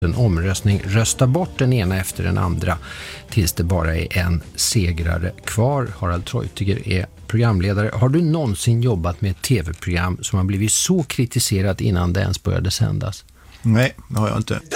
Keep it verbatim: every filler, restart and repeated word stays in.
en omröstning, rösta bort den ena efter den andra tills det bara är en segrare kvar. Harald Treutiger är programledare. Har du någonsin jobbat med ett tv-program som har blivit så kritiserat innan det ens började sändas? Nej, det har jag inte.